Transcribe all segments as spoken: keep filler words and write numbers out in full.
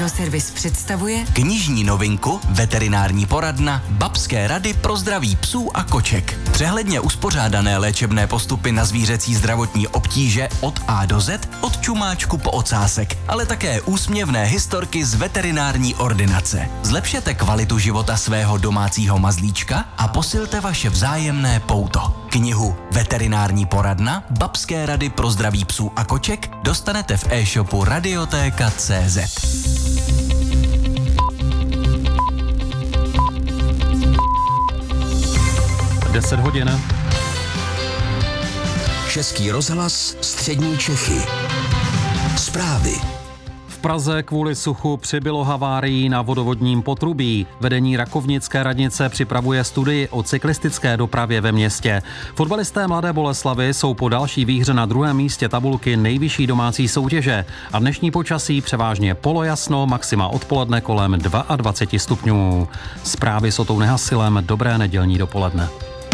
Radioservis představuje knižní novinku Veterinární poradna Babské rady pro zdraví psů a koček. Přehledně uspořádané léčebné postupy na zvířecí zdravotní obtíže od A do Z, od čumáčku po ocásek, ale také úsměvné historky z veterinární ordinace. Zlepšete kvalitu života svého domácího mazlíčka a posilte vaše vzájemné pouto. Knihu Veterinární poradna Babské rady pro zdraví psů a koček dostanete v e-shopu radiotéka tečka cé zet. deset hodin. Český rozhlas, střední Čechy. Zprávy. V Praze kvůli suchu přibylo havárií na vodovodním potrubí. Vedení Rakovnické radnice připravuje studii o cyklistické dopravě ve městě. Fotbalisté Mladé Boleslavi jsou po další výhře na druhém místě tabulky nejvyšší domácí soutěže a dnešní počasí převážně polojasno, maxima odpoledne kolem dvacet dva stupňů. Zprávy s Otou Nehasilem, dobré nedělní dopoledne.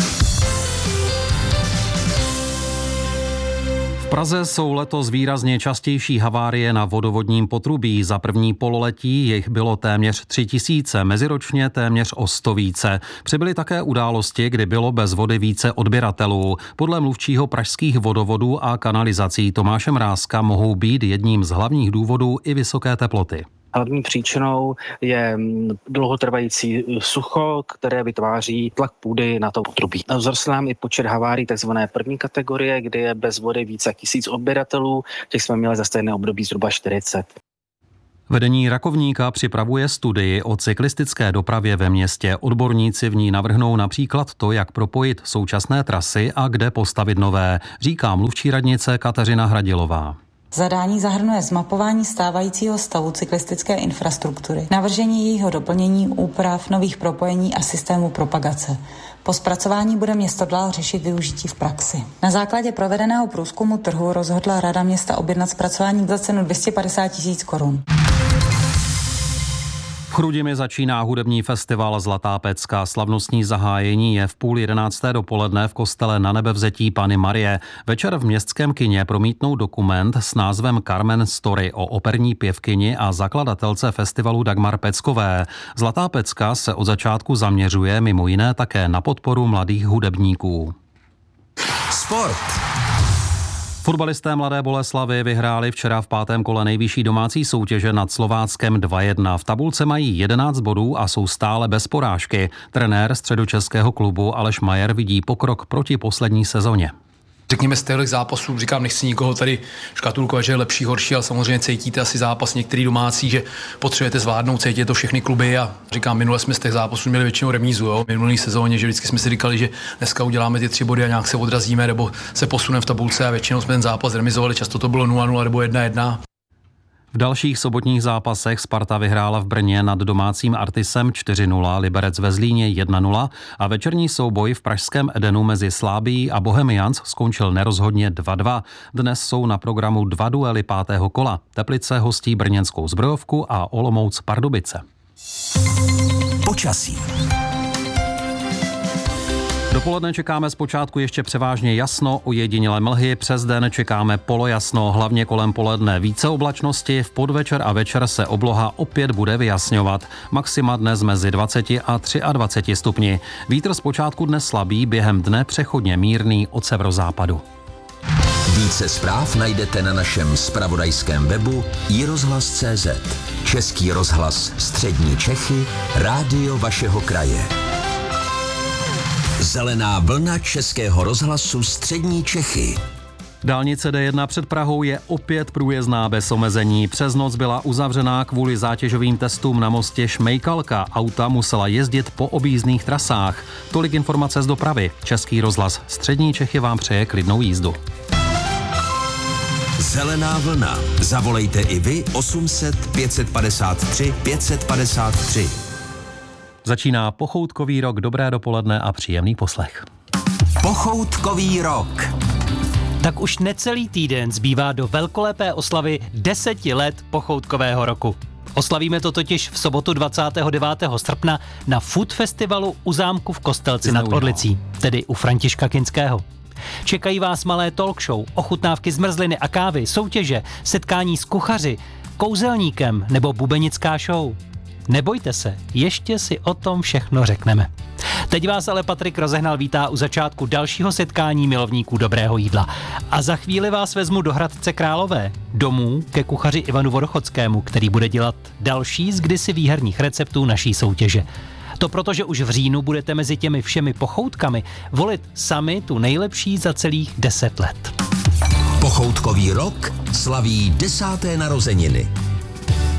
V Praze jsou letos výrazně častější havárie na vodovodním potrubí. Za první pololetí jich bylo téměř tři tisíce, meziročně téměř o sto více. Přibyly také události, kdy bylo bez vody více odběratelů. Podle mluvčího pražských vodovodů a kanalizací Tomáše Mrázka mohou být jedním z hlavních důvodů i vysoké teploty. Hlavní příčinou je dlouhotrvající sucho, které vytváří tlak půdy na to potrubí. Vzrostl nám i počet havárií takzvané první kategorie, kdy je bez vody více jak tisíc odběratelů, těch jsme měli za stejné období zhruba čtyřicet. Vedení Rakovníka připravuje studii o cyklistické dopravě ve městě. Odborníci v ní navrhnou například to, jak propojit současné trasy a kde postavit nové, říká mluvčí radnice Kateřina Hradilová. Zadání zahrnuje zmapování stávajícího stavu cyklistické infrastruktury, navržení jejího doplnění, úprav, nových propojení a systému propagace. Po zpracování bude město dál řešit využití v praxi. Na základě provedeného průzkumu trhu rozhodla Rada města objednat zpracování za cenu dvě stě padesát tisíc korun. V Chrudimi začíná hudební festival Zlatá pecka. Slavnostní zahájení je v půl jedenácté dopoledne v kostele Nanebevzetí Panny Marie. Večer v městském kině promítnou dokument s názvem Carmen Story o operní pěvkyni a zakladatelce festivalu Dagmar Peckové. Zlatá pecka se od začátku zaměřuje mimo jiné také na podporu mladých hudebníků. Sport. Fotbalisté Mladé Boleslavi vyhráli včera v pátém kole nejvyšší domácí soutěže nad Slováckem dva jedna. V tabulce mají jedenáct bodů a jsou stále bez porážky. Trenér středočeského klubu Aleš Majer vidí pokrok proti poslední sezóně. Řekněme z těchto zápasů, říkám, nechci nikoho tady škatulkovat, že je lepší, horší, ale samozřejmě cítíte asi zápas některý domácí, že potřebujete zvládnout, cítíte to všechny kluby a říkám, minule jsme z těch zápasů měli většinou remízu, jo, minulý sezóně, že vždycky jsme si říkali, že dneska uděláme ty tři body a nějak se odrazíme nebo se posuneme v tabulce a většinou jsme ten zápas remizovali, často to bylo nula nula nebo jedna jedna. V dalších sobotních zápasech Sparta vyhrála v Brně nad domácím Artisem čtyři nula, Liberec ve Zlíně jedna nula a večerní souboj v pražském Edenu mezi Slábií a Bohemians skončil nerozhodně dva dva. Dnes jsou na programu dva duely pátého kola. Teplice hostí brněnskou Zbrojovku a Olomouc Pardubice. Počasí. Dopoledne čekáme zpočátku ještě převážně jasno, ojedinělé mlhy, přes den čekáme polojasno, hlavně kolem poledne více oblačnosti, v podvečer a večer se obloha opět bude vyjasňovat. Maxima dnes mezi dvaceti a dvaceti třemi stupni. Vítr zpočátku dne slabý, během dne přechodně mírný od severozápadu. Více zpráv najdete na našem zpravodajském webu i rozhlas tečka cé zet. Český rozhlas, střední Čechy, rádio vašeho kraje. Zelená vlna Českého rozhlasu střední Čechy. Dálnice D jedna před Prahou je opět průjezdná bez omezení. Přes noc byla uzavřená kvůli zátěžovým testům na mostě Šmejkalka. Auta musela jezdit po objízdných trasách. Tolik informace z dopravy. Český rozhlas střední Čechy vám přeje klidnou jízdu. Zelená vlna. Zavolejte i vy osm set pět padesát tři pět padesát tři. Začíná pochoutkový rok, dobré dopoledne a příjemný poslech. Pochoutkový rok. Tak už necelý týden zbývá do velkolepé oslavy deseti let pochoutkového roku. Oslavíme to totiž v sobotu dvacátého devátého srpna na Food Festivalu u zámku v Kostelci nad Orlicí, tedy u Františka Kinského. Čekají vás malé talk show, ochutnávky zmrzliny a kávy, soutěže, setkání s kuchaři kouzelníkem nebo bubenická show? Nebojte se, ještě si o tom všechno řekneme. Teď vás ale Patrik Rozehnal vítá u začátku dalšího setkání milovníků dobrého jídla. A za chvíli vás vezmu do Hradce Králové, domů ke kuchaři Ivanu Vodochodskému, který bude dělat další z kdysi výherních receptů naší soutěže. To proto, že už v říjnu budete mezi těmi všemi pochoutkami volit sami tu nejlepší za celých deset let. Pochoutkový rok slaví desáté narozeniny.